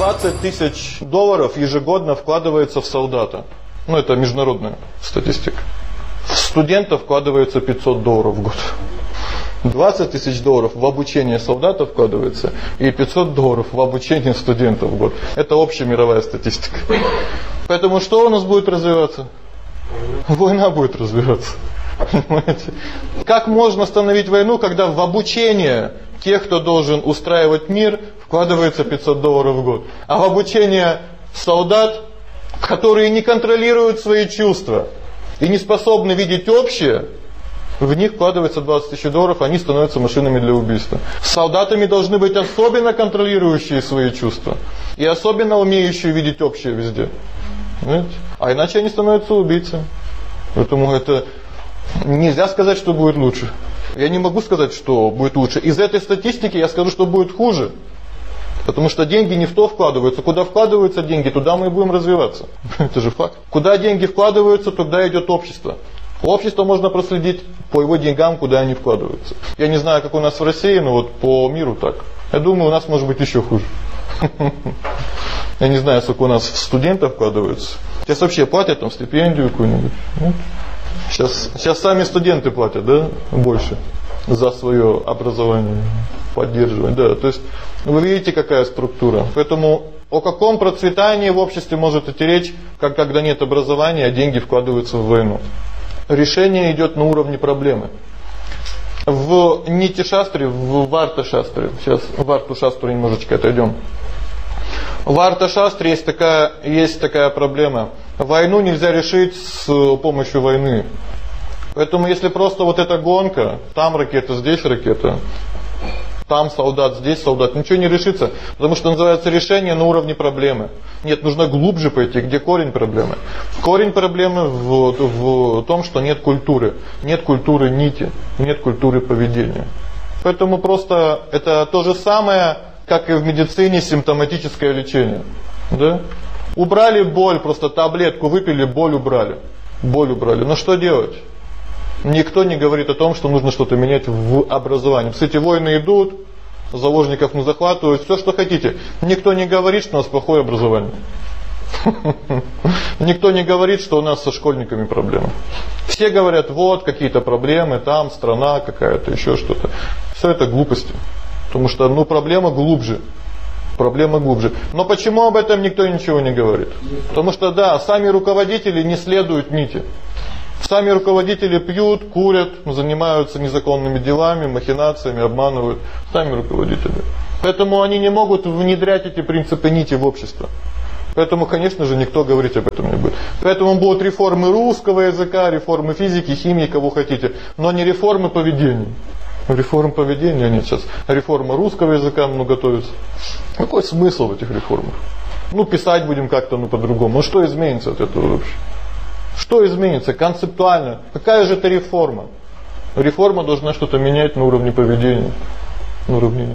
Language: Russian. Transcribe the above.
20 тысяч долларов ежегодно вкладывается в солдата. Ну, это международная статистика. В студента вкладывается 500 долларов в год. 20 тысяч долларов в обучение солдата вкладывается и 500 долларов в обучение студентов в год. Это общая мировая статистика. Поэтому что у нас будет развиваться? Война будет развиваться. Понимаете? Как можно остановить войну, когда в обучение тех, кто должен устраивать мир, вкладывается 500 долларов в год, а в обучение солдат, которые не контролируют свои чувства и не способны видеть общее, в них вкладывается 20 тысяч долларов, они становятся машинами для убийства. С солдатами должны быть особенно контролирующие свои чувства и особенно умеющие видеть общее везде. Понимаете? А иначе они становятся убийцами. Поэтому это нельзя сказать, что будет лучше. Я не могу сказать, что будет лучше. Из этой статистики я скажу, что будет хуже. Потому что деньги не в то вкладываются. Куда вкладываются деньги, туда мы и будем развиваться. Это же факт. Куда деньги вкладываются, туда идет общество. Общество можно проследить по его деньгам, куда они вкладываются. Я не знаю, как у нас в России, но вот по миру так. Я думаю, у нас может быть еще хуже. Я не знаю, сколько у нас в студентов вкладываются. Сейчас вообще платят там стипендию какую-нибудь. Сейчас сами студенты платят, да, больше за свое образование, поддерживать. Да, то есть вы видите, какая структура. Поэтому о каком процветании в обществе может идти речь, как когда нет образования, а деньги вкладываются в войну? Решение идет на уровне проблемы. В Нити-шастре, в Варта-шастре, сейчас в Варту-шастру немножечко отойдем. В Арта-шастре есть такая проблема. Войну нельзя решить с помощью войны. Поэтому если просто вот эта гонка, там ракета, здесь ракета, там солдат, здесь солдат, ничего не решится. Потому что называется решение на уровне проблемы. Нет, нужно глубже пойти, где корень проблемы. Корень проблемы в том, что нет культуры. Нет культуры нити, нет культуры поведения. Поэтому просто это то же самое, как и в медицине, симптоматическое лечение. Да? Убрали боль, просто таблетку выпили, боль убрали. Боль убрали. Но что делать? Никто не говорит о том, что нужно что-то менять в образовании. Кстати, войны идут, заложников не захватывают, все, что хотите. Никто не говорит, что у нас плохое образование. Никто не говорит, что у нас со школьниками проблемы. Все говорят, вот какие-то проблемы, там страна какая-то, еще что-то. Все это глупости. Потому что проблема глубже. Проблема глубже. Но почему об этом никто ничего не говорит? Потому что да, сами руководители не следуют нити. Сами руководители пьют, курят, занимаются незаконными делами, махинациями, обманывают. Сами руководители. Поэтому они не могут внедрять эти принципы нити в общество. Поэтому, конечно же, никто говорить об этом не будет. Поэтому будут реформы русского языка, реформы физики, химии, кого хотите, но не реформы поведения. Реформ поведения нет сейчас. Реформа русского языка готовится. Какой смысл в этих реформах? Писать будем как-то по-другому. Что изменится от этого вообще? Что изменится концептуально? Какая же это реформа? Реформа должна что-то менять на уровне поведения. На уровне.